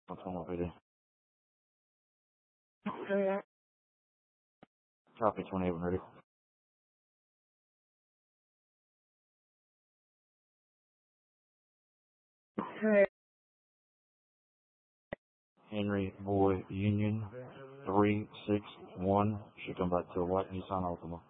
What's going on, PD? Copy 28 when ready. Henry Boy Union 361 should come back to a white Nissan Altima.